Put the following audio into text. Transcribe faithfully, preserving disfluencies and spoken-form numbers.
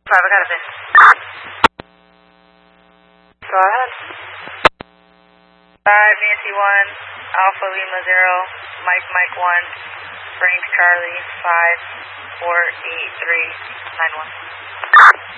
Five, I got it. Go ahead. Five, Nancy one, Alpha Lima zero, Mike Mike one, Frank Charlie five, four eight three nine one.